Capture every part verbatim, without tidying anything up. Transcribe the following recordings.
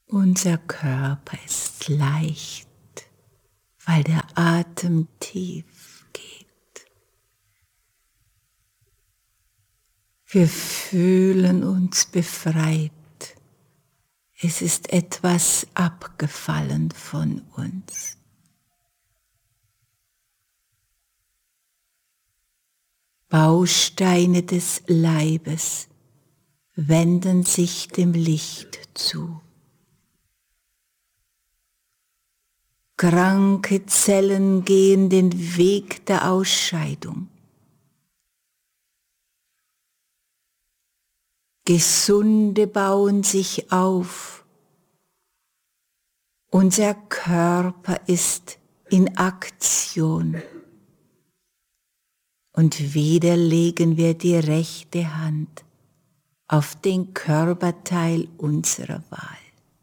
Unser Körper ist leicht, weil der Atem tief geht. Wir fühlen uns befreit. Es ist etwas abgefallen von uns. Bausteine des Leibes wenden sich dem Licht zu. Kranke Zellen gehen den Weg der Ausscheidung. Gesunde bauen sich auf. Unser Körper ist in Aktion. Und wieder legen wir die rechte Hand auf den Körperteil unserer Wahl.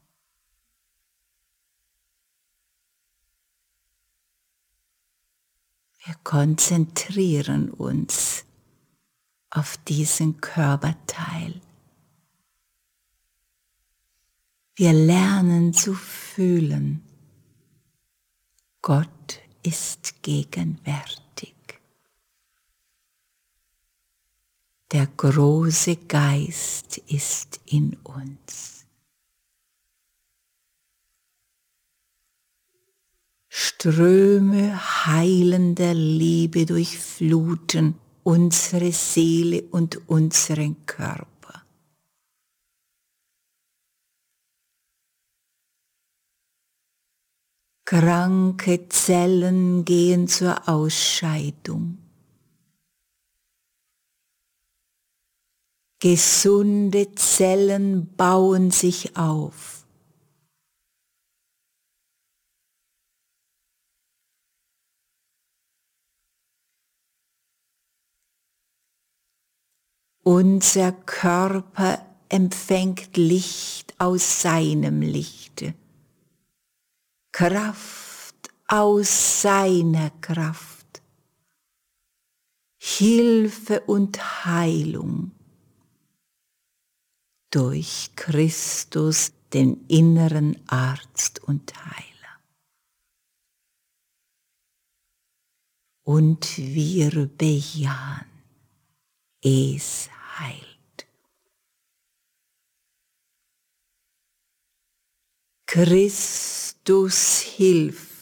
Wir konzentrieren uns auf diesen Körperteil. Wir lernen zu fühlen. Gott ist gegenwärtig. Der große Geist ist in uns. Ströme heilender Liebe durchfluten unsere Seele und unseren Körper. Kranke Zellen gehen zur Ausscheidung. Gesunde Zellen bauen sich auf. Unser Körper empfängt Licht aus seinem Lichte, Kraft aus seiner Kraft, Hilfe und Heilung durch Christus, den inneren Arzt und Heiler. Und wir bejahen, es heilt. Christus hilft.